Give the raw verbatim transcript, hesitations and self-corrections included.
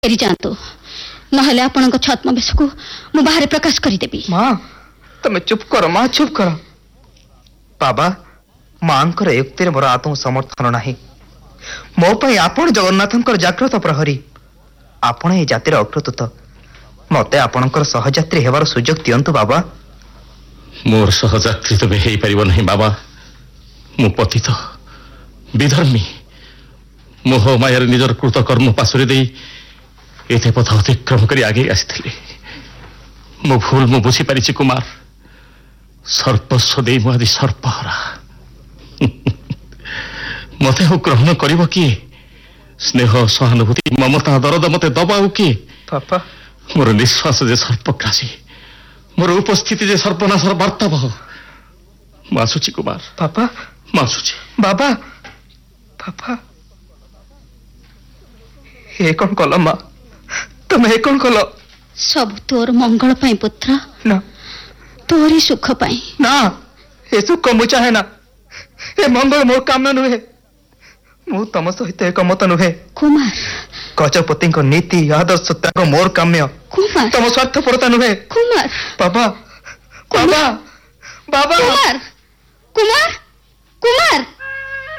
फेरी जातु नहले आपण छद्मवेश को मु बाहर प्रकाश करदेवी। माँ तमे चुप कर माँ चुप कर। बाबा माँ युक्ति मोर आत्म समर्थन नहीं। मो पाई आपण जगन्नाथ जाग्रत प्रहरी आपण ए जातिर अग्रदूत मते आपणकर सहयात्री हेबार सुजोग दियंतु बाबा। मोर सहयात्री तबे हेई परिबो नहीं बाबा। मु पतित विधर्मी मोह मायार निजर कृत कर्म पासुरी देई एते पथ अतिक्रम करी आगे आसिथिले। मो भूल मु बुझी पारिछि कुमार। सर्पस्व देई मु आदि सर्पहरा मते हो ग्रहण करिवो किए? स्नेह सहानुभूति ममता दरद मते दबाऊ किए? पापा मोर निश्वास जे सर्पग्रासी मोर उपस्थिति जे सर्पनाशर वार्ताव मासुची कुमार। पापा मासुची बाबा पापा हे कौन कल माँ तुम हे कौन कल? सब तोर मंगल पाई पुत्र ना तोरी सुख पाई ना ए सुख मु चाहे ना ए मंगल मोर कामना नुहे। मु तम सहित एकमत नुहे। कुमार गजपति नीति आदर्श त्याग मोर काम्य। कुमार तम स्वार्थपरता नुहे। कुमार बाबा बाबा बाबा कुमार कुमार कुमार